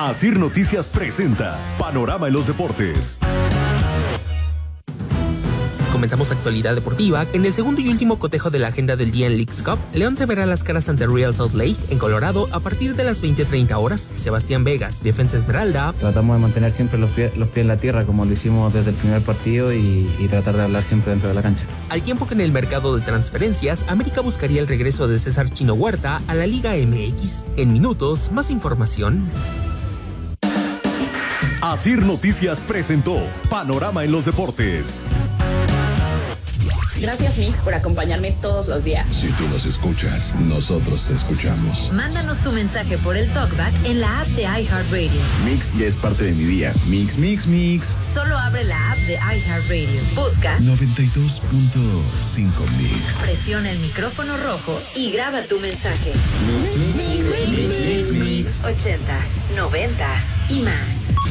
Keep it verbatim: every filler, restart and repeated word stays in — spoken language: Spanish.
Asir Noticias presenta Panorama en los Deportes. Comenzamos actualidad deportiva. En el segundo y último cotejo de la agenda del día en Leagues Cup, León se verá las caras ante Real Salt Lake en Colorado a partir de las veinte treinta horas. Sebastián Vegas, Defensa Esmeralda. Tratamos de mantener siempre los pies, los pies en la tierra como lo hicimos desde el primer partido y, y tratar de hablar siempre dentro de la cancha. Al tiempo que en el mercado de transferencias, América buscaría el regreso de César Chino Huerta a la Liga M X. En minutos, más información. Asir Noticias presentó Panorama en los Deportes. Gracias, Mix, por acompañarme todos los días. Si tú nos escuchas, nosotros te escuchamos. Mándanos tu mensaje por el TalkBack en la app de iHeartRadio. Mix ya es parte de mi día. Mix, mix, mix. Solo abre la app de iHeartRadio. Busca noventa y dos punto cinco Mix. Presiona el micrófono rojo y graba tu mensaje. Mix, mix, mix, mix, mix, mix. Ochentas, noventas y más.